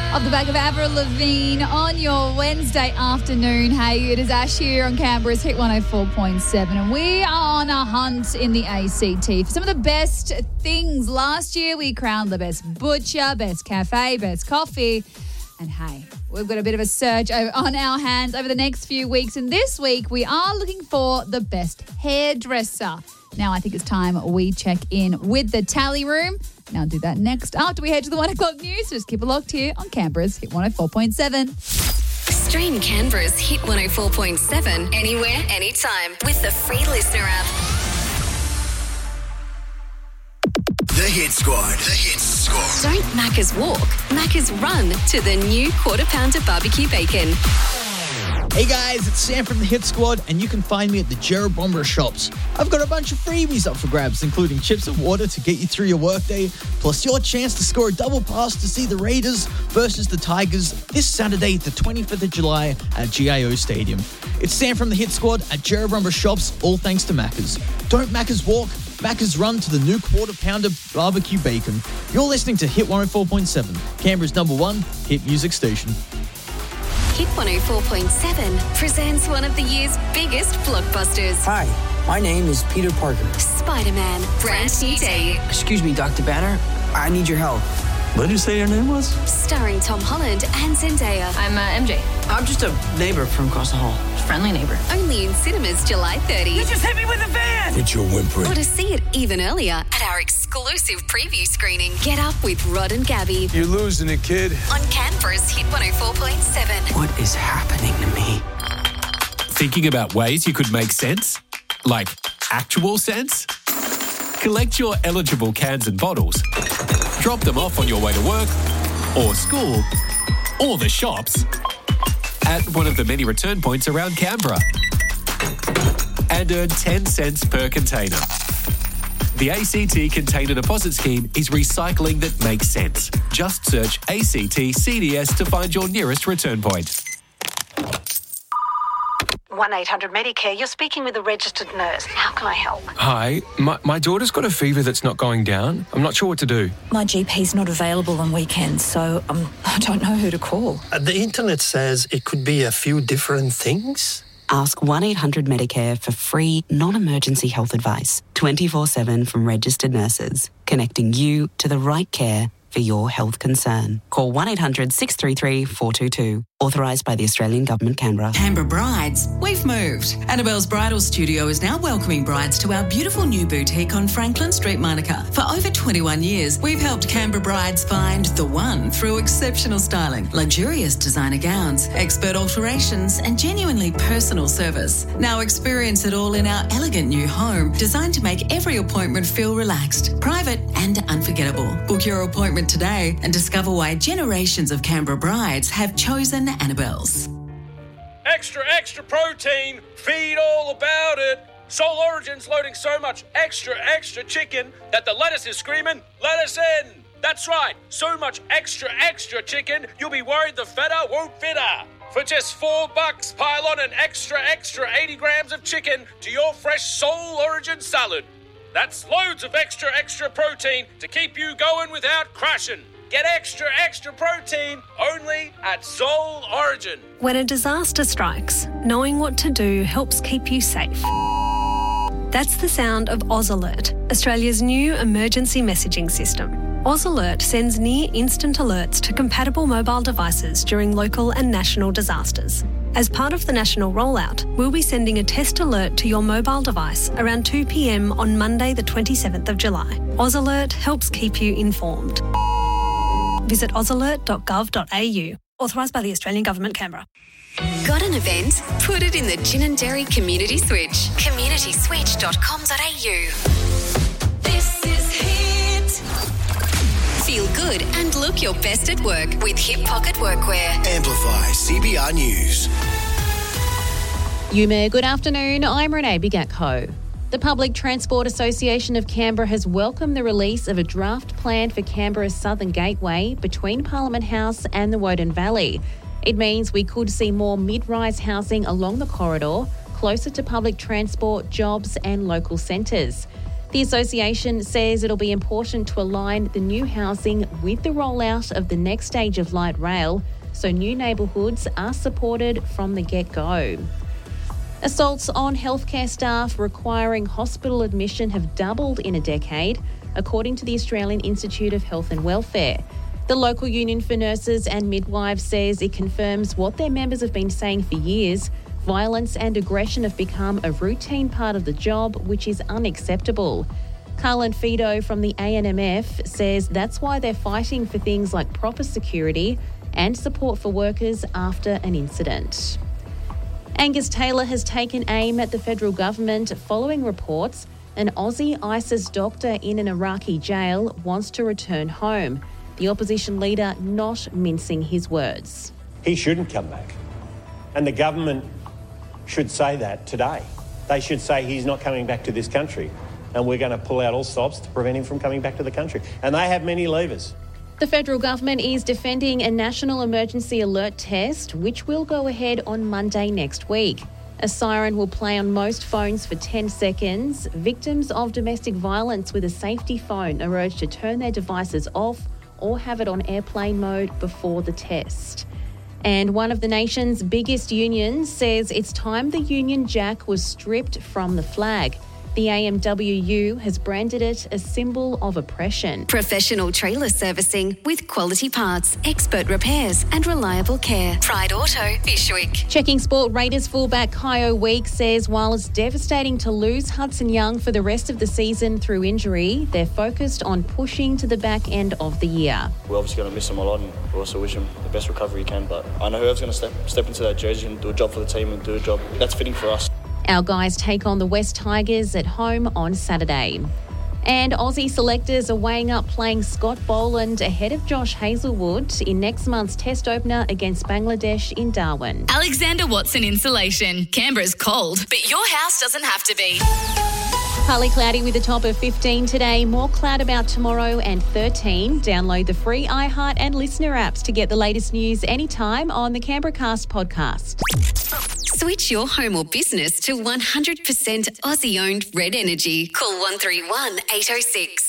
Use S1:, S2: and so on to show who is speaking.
S1: Off the back of Avril Lavigne on your Wednesday afternoon. Hey, it is Ash here on Canberra's Hit 104.7 and we are on a hunt in the ACT for some of the best things. Last year we crowned the best butcher, best cafe, best coffee. And hey, we've got a bit of a search on our hands over the next few weeks. And this week we are looking for the best hairdresser. Now I think it's time we check in with the tally room. And I'll do that next after we head to the 1 o'clock news. So just keep it locked here on Canberra's Hit 104.7.
S2: Stream Canberra's Hit 104.7 anywhere, anytime with the free Listener app.
S3: The Hit Squad. The Hit Squad.
S2: Don't Macca's walk, Macca's run to the new Quarter Pounder barbecue bacon.
S4: Hey guys, it's Sam from the Hit Squad and you can find me at the Jerrabomberra shops. I've got a bunch of freebies up for grabs, including chips and water to get you through your workday, plus your chance to score a double pass to see the Raiders versus the Tigers this Saturday, the 25th of July at GIO Stadium. It's Sam from the Hit Squad at Jerrabomberra shops, all thanks to Macca's. Don't Macca's walk, Macca's run to the new Quarter Pounder barbecue bacon. You're listening to Hit 104.7, Canberra's #1 hit music station.
S2: Hit 104.7 presents one of the year's biggest blockbusters.
S5: Hi, my name is Peter Parker.
S2: Spider-Man, brand new day.
S5: Excuse me, Dr. Banner. I need your help.
S6: What did you say your name was?
S2: Starring Tom Holland and Zendaya.
S7: I'm MJ.
S5: I'm just a neighbor from across the hall.
S7: Friendly neighbor.
S2: Only in cinemas July 30.
S5: You just hit me with a van!
S3: Put your whimper
S2: Or
S3: in.
S2: to see it even earlier at our exclusive preview screening. Get Up with Rod and Gabby
S6: You're losing it, kid.
S2: on Canberra's Hit 104.7.
S5: What is happening to me?
S8: Thinking about ways you could make sense? Like actual sense? Collect your eligible cans and bottles, drop them off on your way to work or school or the shops at one of the many return points around Canberra and earn 10 cents per container. The ACT Container Deposit Scheme is recycling that makes sense. Just search ACT CDS to find your nearest return point.
S9: 1-800-Medicare, you're speaking with a registered nurse. How can I help?
S6: Hi, my daughter's got a fever that's not going down. I'm not sure what to do.
S10: My GP's not available on weekends, so I don't know who to call.
S11: The internet says it could be a few different things.
S12: Ask 1-800-Medicare for free, non-emergency health advice, 24/7 from registered nurses, connecting you to the right care for your health concern. Call 1-800-633-422. Authorised by the Australian Government, Canberra.
S13: Canberra Brides, we've moved. Annabelle's Bridal Studio is now welcoming brides to our beautiful new boutique on Franklin Street, Monica. For over 21 years, we've helped Canberra brides find the one through exceptional styling, luxurious designer gowns, expert alterations, and genuinely personal service. Now experience it all in our elegant new home, designed to make every appointment feel relaxed, private, and unforgettable. Book your appointment today and discover why generations of Canberra brides have chosen Annabelle's.
S14: Extra protein, feed all about it. Soul Origin's loading so much extra chicken that the lettuce is screaming, let us in. That's right, so much extra chicken, you'll be worried the feta won't fit her. For just $4, pile on an extra 80 grams of chicken to your fresh Soul Origin salad. That's loads of extra protein to keep you going without crashing. Get extra protein only at Soul Origin.
S15: When a disaster strikes, knowing what to do helps keep you safe. That's the sound of Oz Alert, Australia's new emergency messaging system. Oz Alert sends near-instant alerts to compatible mobile devices during local and national disasters. As part of the national rollout, we'll be sending a test alert to your mobile device around 2 p.m. on Monday the 27th of July. Oz Alert helps keep you informed. Visit ozalert.gov.au. Authorised by the Australian Government, Canberra.
S2: Got an event? Put it in the Ginninderry Community Switch. communityswitch.com.au. This is Hit. Feel good and look your best at work with Hip Pocket Workwear.
S3: Amplify CBR News.
S16: Yume, good afternoon. I'm Renee Bigatko. The Public Transport Association of Canberra has welcomed the release of a draft plan for Canberra's Southern Gateway between Parliament House and the Woden Valley. It means we could see more mid-rise housing along the corridor, closer to public transport, jobs and local centres. The association says it'll be important to align the new housing with the rollout of the next stage of light rail, so new neighbourhoods are supported from the get-go. Assaults on healthcare staff requiring hospital admission have doubled in a decade, according to the Australian Institute of Health and Welfare. The local union for nurses and midwives says it confirms what their members have been saying for years. Violence and aggression have become a routine part of the job, which is unacceptable. Carlin Fido from the ANMF says that's why they're fighting for things like proper security and support for workers after an incident. Angus Taylor has taken aim at the federal government following reports an Aussie ISIS doctor in an Iraqi jail wants to return home. The opposition leader not mincing his words.
S7: He shouldn't come back. And the government should say that today. They should say he's not coming back to this country and we're going to pull out all stops to prevent him from coming back to the country. And they have many levers.
S16: The federal government is defending a national emergency alert test, which will go ahead on Monday next week. A siren will play on most phones for 10 seconds. Victims of domestic violence with a safety phone are urged to turn their devices off or have it on airplane mode before the test. And one of the nation's biggest unions says it's time the Union Jack was stripped from the flag. The AMWU has branded it a symbol of oppression.
S2: Professional trailer servicing with quality parts, expert repairs and reliable care. Pride Auto, Bishwick.
S16: Checking sport, Raiders fullback Kyo Week says while it's devastating to lose Hudson Young for the rest of the season through injury, they're focused on pushing to the back end of the year.
S17: We're obviously going to miss him a lot and we also wish him the best recovery he can, but I know whoever's going to step into that jersey and do a job for the team and do a job that's fitting for us.
S16: Our guys take on the West Tigers at home on Saturday. And Aussie selectors are weighing up playing Scott Boland ahead of Josh Hazlewood in next month's test opener against Bangladesh in Darwin.
S18: Alexander Watson Insulation. Canberra's cold, but your house doesn't have to be.
S16: Partly cloudy with a top of 15 today. More cloud about tomorrow and 13. Download the free iHeart and Listener apps to get the latest news anytime on the Canberra Cast podcast.
S2: Switch your home or business to 100% Aussie-owned Red Energy. Call 131 806.